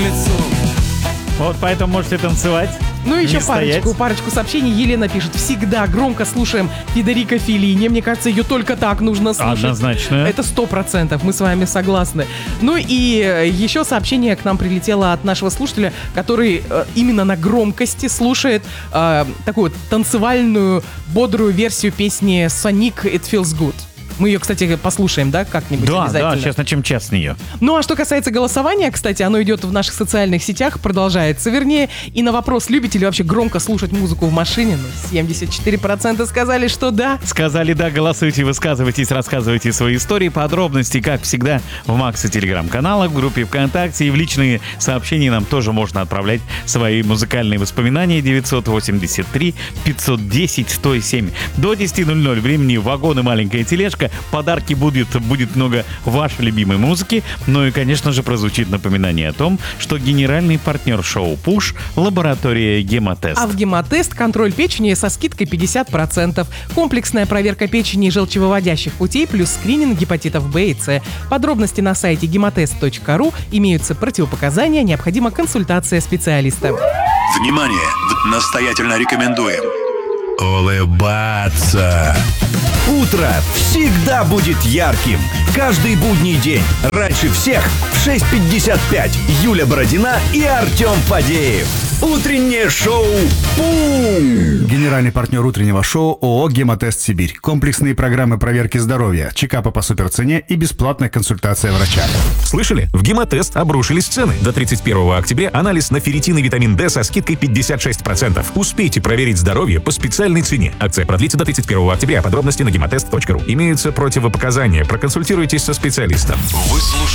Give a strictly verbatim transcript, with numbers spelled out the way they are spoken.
лицу. Вот поэтому можете танцевать. Ну и еще не парочку, стоять. парочку сообщений. Елена пишет: всегда громко слушаем Федерико Феллини. Мне кажется, ее только так нужно слушать. Однозначно. Это сто процентов, мы с вами согласны. Ну и еще сообщение к нам прилетело от нашего слушателя, который э, именно на громкости слушает э, такую вот танцевальную, бодрую версию песни Sonic «It Feels Good». Мы ее, кстати, послушаем, да, как-нибудь Да, обязательно. да, сейчас начнем час с нее. Ну а что касается голосования, кстати, оно идет в наших социальных сетях, продолжается, вернее. И на вопрос, любите ли вообще громко слушать музыку в машине, ну, семьдесят четыре процента сказали, что да. Сказали да, голосуйте, высказывайтесь, рассказывайте свои истории, подробности, как всегда, в Макс и Телеграм-каналах, в группе ВКонтакте и в личные сообщения нам тоже можно отправлять свои музыкальные воспоминания. Девятьсот восемьдесят три пятьсот десять сто семь. До десяти ноль-ноль времени вагон и маленькая тележка. Подарки будет, будет много вашей любимой музыки. Ну и, конечно же, прозвучит напоминание о том, что генеральный партнер шоу «Пуш» — лаборатория «Гемотест». А в «Гемотест» контроль печени со скидкой пятьдесят процентов. Комплексная проверка печени и желчевыводящих путей плюс скрининг гепатитов Б и С. Подробности на сайте гемотест точка ру. Имеются противопоказания, необходима консультация специалиста. Внимание! Настоятельно рекомендуем улыбаться. Утро всегда будет ярким. Каждый будний день. Раньше всех в шесть пятьдесят пять. Юля Бородина и Артем Фадеев. Утреннее шоу «Пум». Генеральный партнер утреннего шоу ООО «Гемотест Сибирь». Комплексные программы проверки здоровья, чекапы по суперцене и бесплатная консультация врача. Слышали? В Гемотест обрушились цены. До тридцать первого октября анализ на ферритин и витамин D со скидкой пятьдесят шесть процентов. Успейте проверить здоровье по специальной цене. Акция продлится до тридцать первого октября. Подробности на гемотест точка ру. Имеются противопоказания. Проконсультируйтесь со специалистом. Вы слушаете